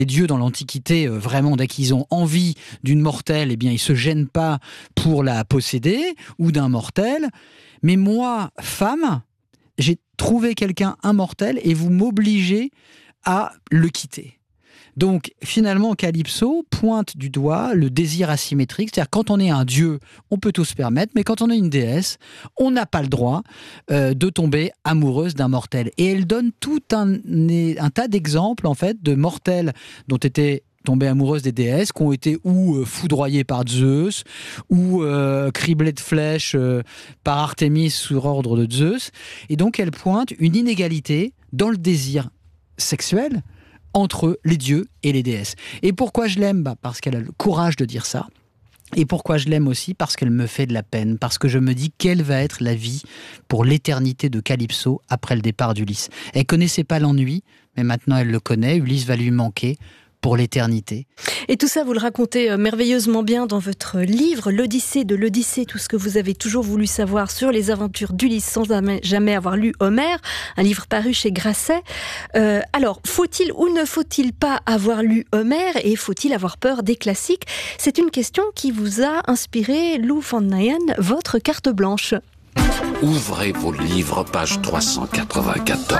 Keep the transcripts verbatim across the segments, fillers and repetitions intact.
Les dieux dans l'Antiquité, euh, vraiment, dès qu'ils ont envie d'une mortelle, eh bien, ils ne se gênent pas pour la posséder, ou d'un mortel. Mais moi, femme, j'ai trouvé quelqu'un immortel et vous m'obligez à le quitter. Donc, finalement, Calypso pointe du doigt le désir asymétrique. C'est-à-dire, quand on est un dieu, on peut tout se permettre, mais quand on est une déesse, on n'a pas le droit euh, de tomber amoureuse d'un mortel. Et elle donne tout un, un tas d'exemples, en fait, de mortels dont étaient tombées amoureuses des déesses, qui ont été ou euh, foudroyées par Zeus, ou euh, criblées de flèches euh, par Artémis sur ordre de Zeus. Et donc, elle pointe une inégalité dans le désir sexuel entre les dieux et les déesses. Et pourquoi je l'aime ? Bah parce qu'elle a le courage de dire ça. Et pourquoi je l'aime aussi ? Parce qu'elle me fait de la peine. Parce que je me dis quelle va être la vie pour l'éternité de Calypso après le départ d'Ulysse. Elle connaissait pas l'ennui, mais maintenant elle le connaît. Ulysse va lui manquer pour l'éternité. Et tout ça, vous le racontez merveilleusement bien dans votre livre, l'Odyssée de l'Odyssée, tout ce que vous avez toujours voulu savoir sur les aventures d'Ulysse sans jamais avoir lu Homère, un livre paru chez Grasset. Euh, alors, faut-il ou ne faut-il pas avoir lu Homère et faut-il avoir peur des classiques ? C'est une question qui vous a inspiré, Lou van Nijen, votre carte blanche. Ouvrez vos livres, page trois cent quatre-vingt-quatorze.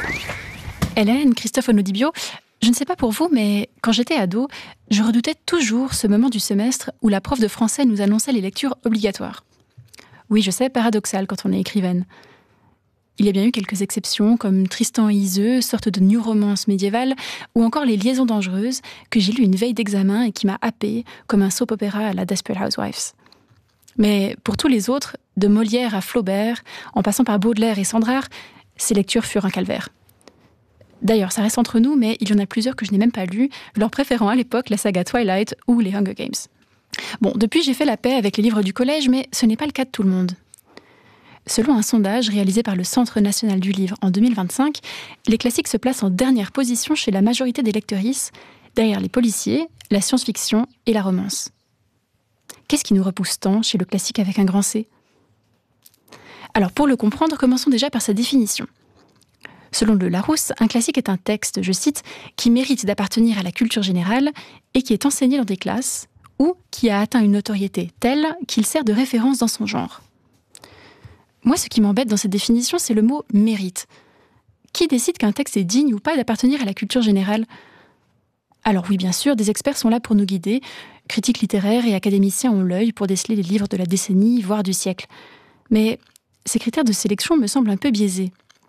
Hélène, Christophe Onodibio, je ne sais pas pour vous, mais quand j'étais ado, je redoutais toujours ce moment du semestre où la prof de français nous annonçait les lectures obligatoires. Oui, je sais, paradoxal quand on est écrivaine. Il y a bien eu quelques exceptions, comme Tristan et Iseult, sorte de new romance médiévale, ou encore Les Liaisons dangereuses, que j'ai lu une veille d'examen et qui m'a happée, comme un soap-opéra à la Desperate Housewives. Mais pour tous les autres, de Molière à Flaubert, en passant par Baudelaire et Sandrard, ces lectures furent un calvaire. D'ailleurs, ça reste entre nous, mais il y en a plusieurs que je n'ai même pas lues, leur préférant à l'époque la saga Twilight ou les Hunger Games. Bon, depuis j'ai fait la paix avec les livres du collège, mais ce n'est pas le cas de tout le monde. Selon un sondage réalisé par le Centre national du livre en deux mille vingt-cinq, les classiques se placent en dernière position chez la majorité des lectrices, derrière les policiers, la science-fiction et la romance. Qu'est-ce qui nous repousse tant chez le classique avec un grand C ? Alors pour le comprendre, commençons déjà par sa définition. Selon le Larousse, un classique est un texte, je cite, qui mérite d'appartenir à la culture générale et qui est enseigné dans des classes ou qui a atteint une notoriété telle qu'il sert de référence dans son genre. Moi, ce qui m'embête dans cette définition, c'est le mot « mérite ». Qui décide qu'un texte est digne ou pas d'appartenir à la culture générale ? Alors oui, bien sûr, des experts sont là pour nous guider. Critiques littéraires et académiciens ont l'œil pour déceler les livres de la décennie, voire du siècle. Mais ces critères de sélection me semblent un peu biaisés.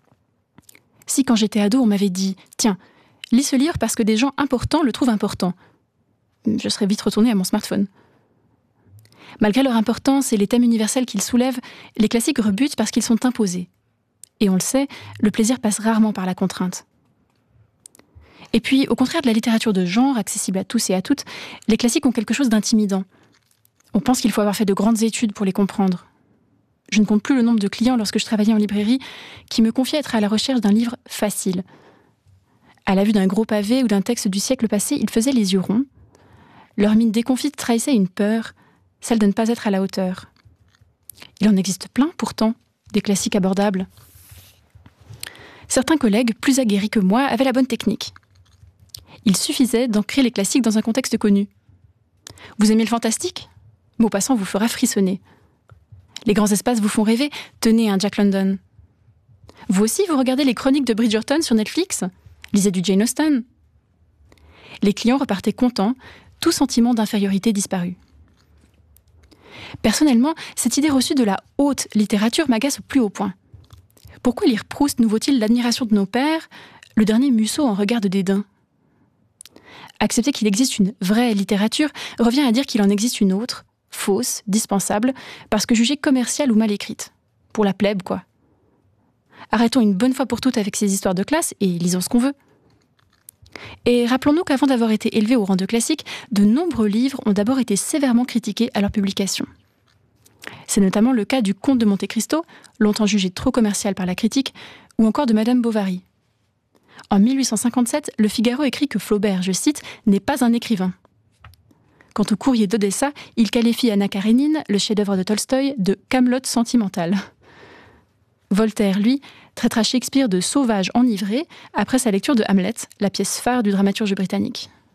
Si, quand j'étais ado, on m'avait dit « Tiens, lis ce livre parce que des gens importants le trouvent important », je serais vite retournée à mon smartphone. Malgré leur importance et les thèmes universels qu'ils soulèvent, les classiques rebutent parce qu'ils sont imposés. Et on le sait, le plaisir passe rarement par la contrainte. Et puis, au contraire de la littérature de genre, accessible à tous et à toutes, les classiques ont quelque chose d'intimidant. On pense qu'il faut avoir fait de grandes études pour les comprendre. Je ne compte plus le nombre de clients lorsque je travaillais en librairie qui me confiaient être à la recherche d'un livre facile. À la vue d'un gros pavé ou d'un texte du siècle passé, ils faisaient les yeux ronds. Leur mine déconfite trahissait une peur, celle de ne pas être à la hauteur. Il en existe plein, pourtant, des classiques abordables. Certains collègues, plus aguerris que moi, avaient la bonne technique. Il suffisait d'ancrer les classiques dans un contexte connu. Vous aimez le fantastique ? Maupassant vous fera frissonner. Les grands espaces vous font rêver ? Tenez un Jack London. Vous aussi, vous regardez les chroniques de Bridgerton sur Netflix ? Lisez du Jane Austen. Les clients repartaient contents, tout sentiment d'infériorité disparu. Personnellement, cette idée reçue de la haute littérature m'agace au plus haut point. Pourquoi lire Proust nous vaut-il l'admiration de nos pères, le dernier Musso en regard de dédain ? Accepter qu'il existe une vraie littérature revient à dire qu'il en existe une autre, fausse, dispensable, parce que jugée commerciale ou mal écrite. Pour la plèbe, quoi. Arrêtons une bonne fois pour toutes avec ces histoires de classe et lisons ce qu'on veut. Et rappelons-nous qu'avant d'avoir été élevés au rang de classique, de nombreux livres ont d'abord été sévèrement critiqués à leur publication. C'est notamment le cas du Comte de Monte Cristo, longtemps jugé trop commercial par la critique, ou encore de Madame Bovary. En mille huit cent cinquante-sept, Le Figaro écrit que Flaubert, je cite, « n'est pas un écrivain ». Quant au Courrier d'Odessa, il qualifie Anna Karénine, le chef-d'œuvre de Tolstoï, de « Camelot sentimental ». Voltaire, lui, traitera Shakespeare de sauvage enivré après sa lecture de Hamlet, la pièce phare du dramaturge britannique.